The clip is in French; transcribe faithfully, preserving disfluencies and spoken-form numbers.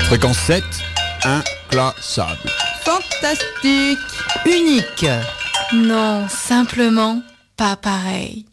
Fréquence sept, inclassable. Fantastique. Unique. Non, simplement pas pareil.